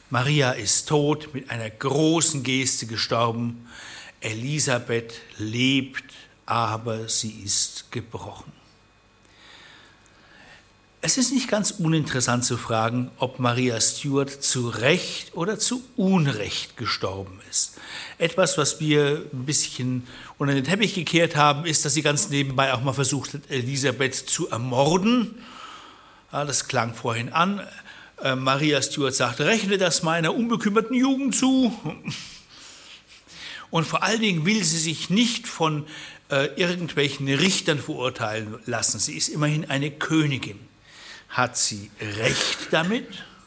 Maria ist tot, mit einer großen Geste gestorben. Elisabeth lebt, aber sie ist gebrochen. Es ist nicht ganz uninteressant zu fragen, ob Maria Stuart zu Recht oder zu Unrecht gestorben ist. Etwas, was wir ein bisschen unter den Teppich gekehrt haben, ist, dass sie ganz nebenbei auch mal versucht hat, Elisabeth zu ermorden. Ja, das klang vorhin an. Maria Stuart sagt, rechne das meiner unbekümmerten Jugend zu. Und vor allen Dingen will sie sich nicht von irgendwelchen Richtern verurteilen lassen. Sie ist immerhin eine Königin. Hat sie recht damit?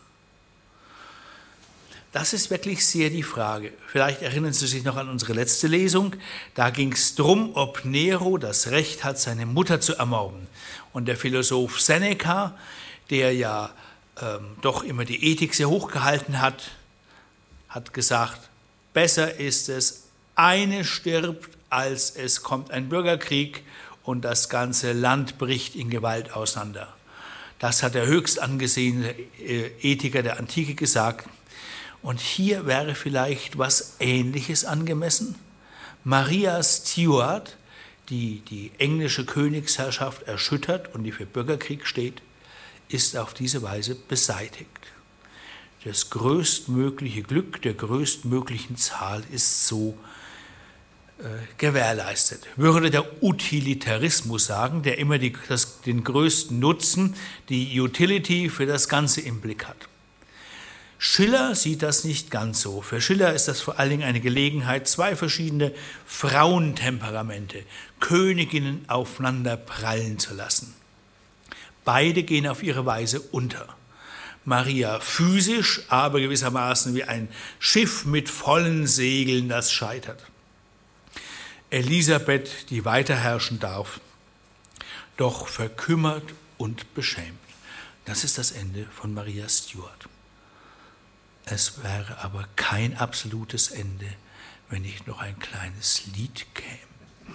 Das ist wirklich sehr die Frage. Vielleicht erinnern Sie sich noch an unsere letzte Lesung. Da ging es darum, ob Nero das Recht hat, seine Mutter zu ermorden. Und der Philosoph Seneca, der ja doch immer die Ethik sehr hoch gehalten hat, hat gesagt, besser ist es, eine stirbt, als es kommt ein Bürgerkrieg und das ganze Land bricht in Gewalt auseinander. Das hat der höchst angesehene Ethiker der Antike gesagt. Und hier wäre vielleicht was Ähnliches angemessen. Maria Stuart, die die englische Königsherrschaft erschüttert und die für Bürgerkrieg steht, ist auf diese Weise beseitigt. Das größtmögliche Glück der größtmöglichen Zahl ist so gewährleistet. Würde der Utilitarismus sagen, der immer den größten Nutzen, die Utility für das Ganze im Blick hat. Schiller sieht das nicht ganz so. Für Schiller ist das vor allen Dingen eine Gelegenheit, zwei verschiedene Frauentemperamente, Königinnen aufeinander prallen zu lassen. Beide gehen auf ihre Weise unter. Maria physisch, aber gewissermaßen wie ein Schiff mit vollen Segeln, das scheitert. Elisabeth, die weiter herrschen darf, doch verkümmert und beschämt. Das ist das Ende von Maria Stuart. Es wäre aber kein absolutes Ende, wenn nicht noch ein kleines Lied käme.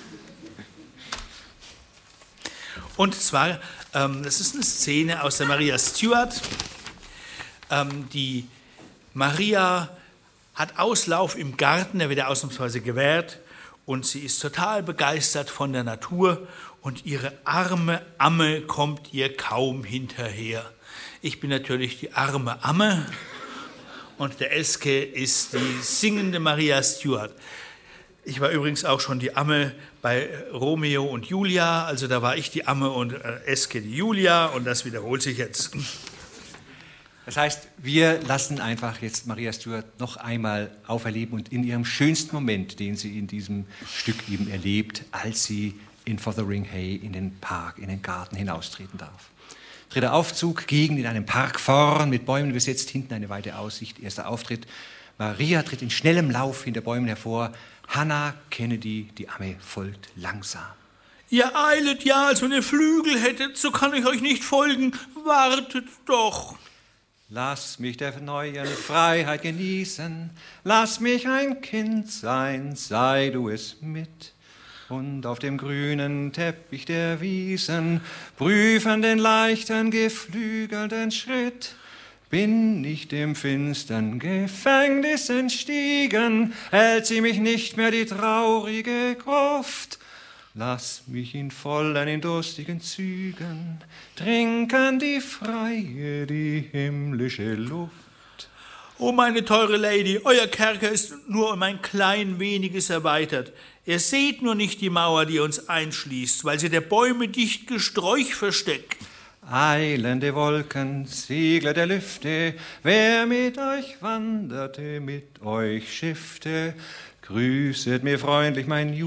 Und zwar, das ist eine Szene aus der Maria Stuart. Die Maria hat Auslauf im Garten, der wird ausnahmsweise gewährt. Und sie ist total begeistert von der Natur und ihre arme Amme kommt ihr kaum hinterher. Ich bin natürlich die arme Amme und der Eske ist die singende Maria Stuart. Ich war übrigens auch schon die Amme bei Romeo und Julia, also da war ich die Amme und Eske die Julia und das wiederholt sich jetzt. Das heißt, wir lassen einfach jetzt Maria Stuart noch einmal auferleben und in ihrem schönsten Moment, den sie in diesem Stück eben erlebt, als sie in Fotheringhay Hay in den Park, in den Garten hinaustreten darf. Dritter Aufzug, Gegend in einem Park vorn, mit Bäumen besetzt, hinten eine weite Aussicht, erster Auftritt. Maria tritt in schnellem Lauf hinter Bäumen hervor, Hannah Kennedy, die Amme, folgt langsam. Ihr eilet ja, als wenn ihr Flügel hättet, so kann ich euch nicht folgen, wartet doch. Lass mich der neuen Freiheit genießen, lass mich ein Kind sein, sei du es mit. Und auf dem grünen Teppich der Wiesen prüfen den leichten, geflügelten Schritt. Bin ich dem finstern Gefängnis entstiegen, hält sie mich nicht mehr die traurige Gruft. Lass mich in vollen, in durstigen Zügen trinken die freie, die himmlische Luft. Oh, meine teure Lady, euer Kerker ist nur um ein klein weniges erweitert. Ihr seht nur nicht die Mauer, die uns einschließt, weil sie der Bäume dicht Gesträuch versteckt. Eilende Wolken, Segler der Lüfte, wer mit euch wanderte, mit euch schiffte, grüßet mir freundlich mein